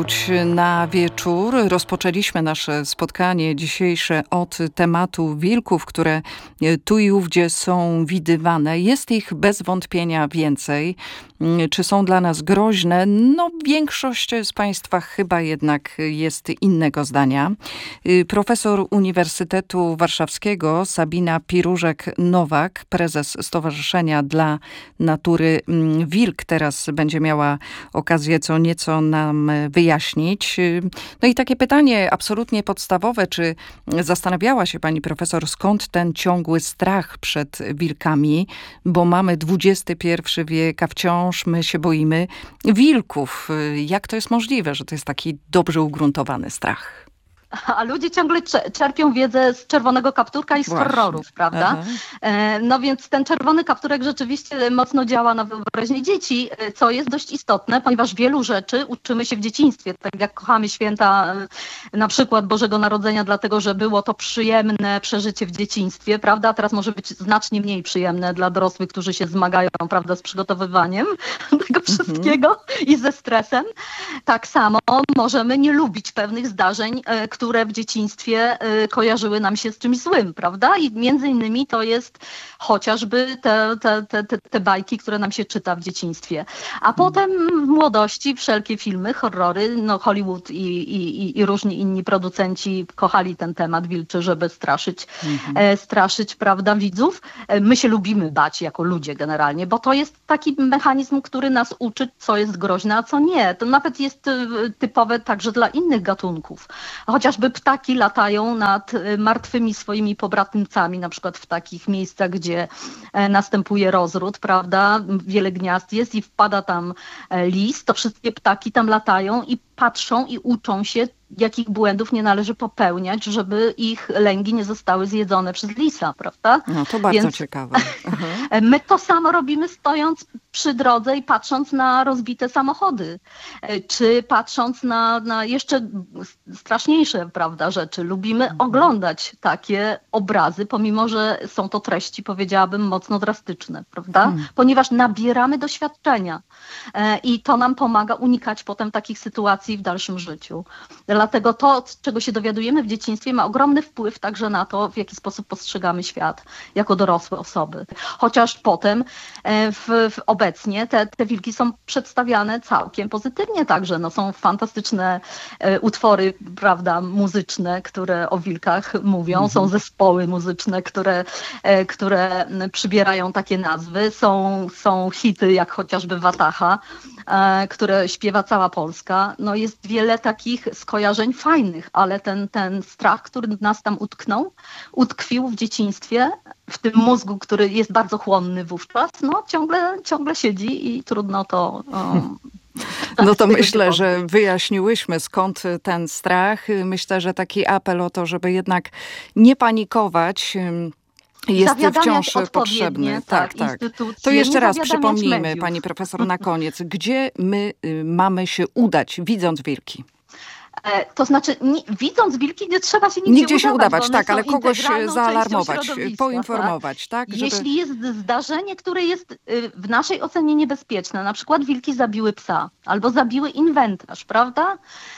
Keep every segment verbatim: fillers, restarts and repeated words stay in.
czuć na wieczór. Rozpoczęliśmy nasze spotkanie dzisiejsze od tematu wilków, które tu i ówdzie są widywane. Jest ich bez wątpienia więcej. Czy są dla nas groźne? No, większość z Państwa chyba jednak jest innego zdania. Profesor Uniwersytetu Warszawskiego Sabina Piruszek-Nowak, prezes Stowarzyszenia dla Natury Wilk, teraz będzie miała okazję co nieco nam wyjaśnić. No i takie pytanie absolutnie podstawowe, czy zastanawiała się pani profesor, skąd ten ciągły strach przed wilkami, bo mamy dwudziesty pierwszy wiek, a wciąż my się boimy wilków. Jak to jest możliwe, że to jest taki dobrze ugruntowany strach? A ludzie ciągle czerpią wiedzę z czerwonego kapturka i z Właśnie. horrorów, prawda? Aha. No więc ten czerwony kapturek rzeczywiście mocno działa na wyobraźnię dzieci, co jest dość istotne, ponieważ wielu rzeczy uczymy się w dzieciństwie. Tak jak kochamy święta na przykład Bożego Narodzenia, dlatego że było to przyjemne przeżycie w dzieciństwie, prawda? A teraz może być znacznie mniej przyjemne dla dorosłych, którzy się zmagają, prawda, z przygotowywaniem tego wszystkiego mhm. i ze stresem. Tak samo możemy nie lubić pewnych zdarzeń, które w dzieciństwie y, kojarzyły nam się z czymś złym, prawda? I między innymi to jest chociażby te, te, te, te, te bajki, które nam się czyta w dzieciństwie. A mm. potem w młodości wszelkie filmy, horrory, no Hollywood i, i, i różni inni producenci kochali ten temat wilczy, żeby straszyć, mm-hmm. e, straszyć, prawda, widzów. E, my się lubimy bać jako ludzie generalnie, bo to jest taki mechanizm, który nas uczy, co jest groźne, a co nie. To nawet jest y, typowe także dla innych gatunków. Chociaż Chociażby ptaki latają nad martwymi swoimi pobratymcami, na przykład w takich miejscach, gdzie następuje rozród, prawda? Wiele gniazd jest i wpada tam lis, to wszystkie ptaki tam latają i patrzą i uczą się, jakich błędów nie należy popełniać, żeby ich lęgi nie zostały zjedzone przez lisa, prawda? No to bardzo Więc ciekawe. Uh-huh. My to samo robimy stojąc przy drodze i patrząc na rozbite samochody, czy patrząc na, na jeszcze straszniejsze, prawda, rzeczy. Lubimy uh-huh. oglądać takie obrazy, pomimo że są to treści, powiedziałabym, mocno drastyczne, prawda? Uh-huh. Ponieważ nabieramy doświadczenia i to nam pomaga unikać potem takich sytuacji w dalszym życiu. Dlatego to, czego się dowiadujemy w dzieciństwie, ma ogromny wpływ także na to, w jaki sposób postrzegamy świat jako dorosłe osoby. Chociaż potem w, w obecnie te, te wilki są przedstawiane całkiem pozytywnie także. No, są fantastyczne e, utwory, prawda, muzyczne, które o wilkach mówią. Mhm. Są zespoły muzyczne, które, e, które przybierają takie nazwy. Są, są hity jak chociażby Wataha, e, które śpiewa cała Polska. No, jest wiele takich skojarzeń fajnych, ale ten, ten strach, który nas tam utknął, utkwił w dzieciństwie, w tym mózgu, który jest bardzo chłonny wówczas, no ciągle, ciągle siedzi i trudno to... Um, No to myślę, że wyjaśniłyśmy, skąd ten strach. Myślę, że taki apel o to, żeby jednak nie panikować, jest wciąż potrzebny. Tak, tak. To jeszcze raz przypomnijmy, mediów. Pani profesor, na koniec, gdzie my mamy się udać, widząc wilki? To znaczy, nie, widząc wilki, nie trzeba się nigdzie, nigdzie się udawać, udawać, tak, ale kogoś zaalarmować, poinformować, tak? tak? Żeby... Jeśli jest zdarzenie, które jest w naszej ocenie niebezpieczne, na przykład wilki zabiły psa albo zabiły inwentarz, prawda?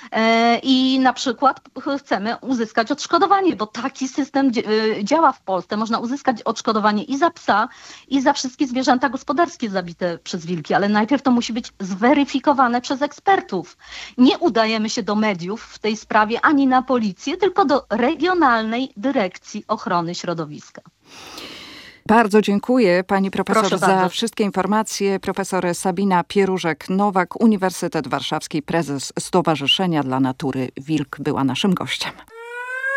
I na przykład chcemy uzyskać odszkodowanie, bo taki system działa w Polsce. Można uzyskać odszkodowanie i za psa, i za wszystkie zwierzęta gospodarskie zabite przez wilki, ale najpierw to musi być zweryfikowane przez ekspertów. Nie udajemy się do mediów w tej sprawie ani na policję, tylko do Regionalnej Dyrekcji Ochrony Środowiska. Bardzo dziękuję pani profesor Proszę za bardzo. wszystkie informacje. Profesor Sabina Piruszek-Nowak, Uniwersytet Warszawski, prezes Stowarzyszenia dla Natury Wilk była naszym gościem.